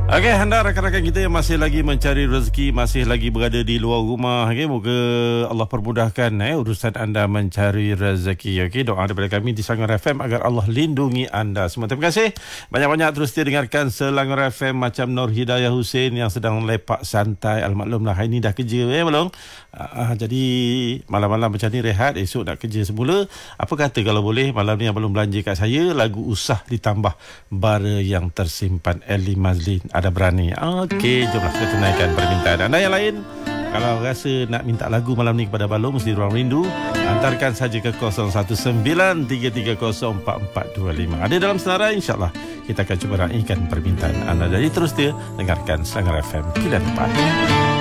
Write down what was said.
Okey, anda rakan-rakan kita yang masih lagi mencari rezeki, masih lagi berada di luar rumah, okey, moga Allah permudahkan urusan anda mencari rezeki. Okey, doa daripada kami di Selangor FM agar Allah lindungi anda semua. Terima kasih. Banyak-banyak terus dengarkan Selangor FM, macam Nur Hidayah Hussein yang sedang lepak santai. Almaklumlah, hari ni dah kerja belum? Jadi malam-malam macam ni rehat, esok nak kerja semula. Apa kata kalau boleh malam ni yang belum belanja kat saya, lagu Usah ditambah Bara yang Tersimpan, Ellie Mazlin. Ada berani. Okey, jomlah kita tunaikan permintaan anda yang lain. Kalau rasa nak minta lagu malam ni kepada Balong di Ruang Rindu, hantarkan saja ke 0193304425. Ada dalam senarai, insyaAllah kita akan cuba raikan permintaan anda. Jadi terus dia dengarkan Selangor FM Pilihan Tepat.